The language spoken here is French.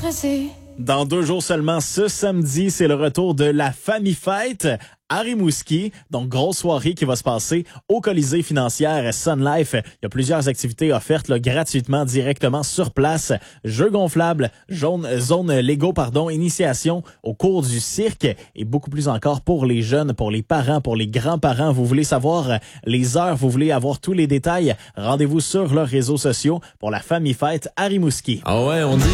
stressé. Dans 2 jours seulement, ce samedi, c'est le retour de la Famille Fête à Rimouski. Donc, grosse soirée qui va se passer au Colisée financière Sun Life. Il y a plusieurs activités offertes là, gratuitement, directement sur place. Jeux gonflables, zone Lego, initiation au cours du cirque et beaucoup plus encore pour les jeunes, pour les parents, pour les grands-parents. Vous voulez savoir les heures, vous voulez avoir tous les détails, rendez-vous sur leurs réseaux sociaux pour la Famille Fête à Rimouski. Ah ouais, on dit